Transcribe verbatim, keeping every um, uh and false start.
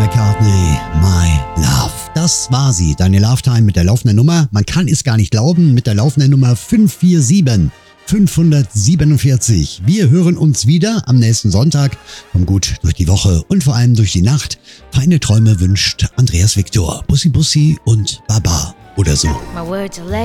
McCartney, My Love. Das war sie, deine Love Time mit der laufenden Nummer. Man kann es gar nicht glauben, mit der laufenden Nummer fünf vier sieben fünf sieben vier. Wir hören uns wieder am nächsten Sonntag. Komm gut durch die Woche und vor allem durch die Nacht. Feine Träume wünscht Andreas Victor. Bussi Bussi und Baba oder so. My words are